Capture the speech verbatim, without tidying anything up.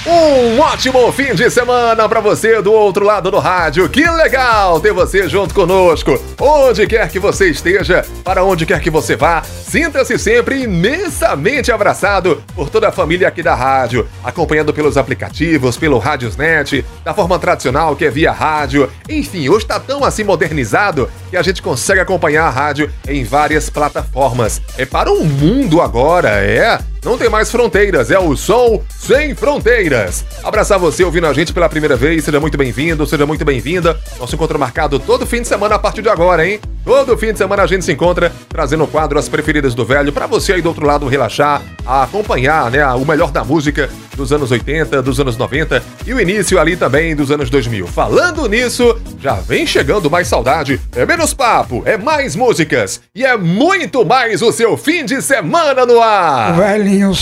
Um ótimo fim de semana pra você do outro lado do rádio. Que legal ter você junto conosco. Onde quer que você esteja, para onde quer que você vá, sinta-se sempre imensamente abraçado por toda a família aqui da rádio, acompanhando pelos aplicativos, pelo Radiosnet, da forma tradicional que é via rádio. Enfim, hoje tá tão assim modernizado que a gente consegue acompanhar a rádio em várias plataformas. É para o mundo agora, é... Não tem mais fronteiras, é o som sem fronteiras. Abraçar você ouvindo a gente pela primeira vez, seja muito bem-vindo, seja muito bem-vinda. Nosso encontro marcado todo fim de semana a partir de agora, hein? Todo fim de semana a gente se encontra trazendo o quadro As Preferidas do Velho pra você aí do outro lado relaxar, acompanhar, né, o melhor da música dos anos oitenta, dos anos noventa e o início ali também dos anos dois mil. Falando nisso, já vem chegando mais saudade, é menos papo, é mais músicas e é muito mais o seu fim de semana no ar. Velhinho